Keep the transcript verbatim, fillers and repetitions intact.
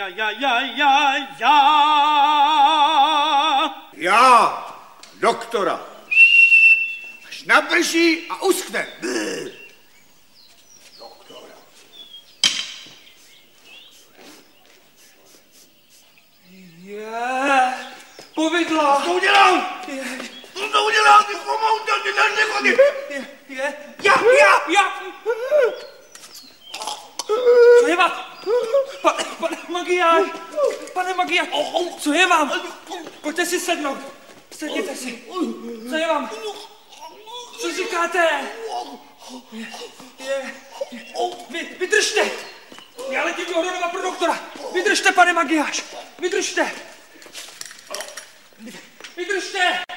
já, já, já, já. Já, doktora. Až naprší a uschne. Doktora. Je, povidla. Co to udělal? Co to udělal? Ty chomouta, ty nechodí. Je, je, já, já, já. Co je vám? Pane, pane Magyáš, pane Magyáš, co je vám? Pojďte si sednout, sedněte si. Co je vám? Co říkáte? Je, je, vy, vydržte. Já letím do Hronova pro doktora. Vydržte, pane Magyáš, vydržte. Vydržte.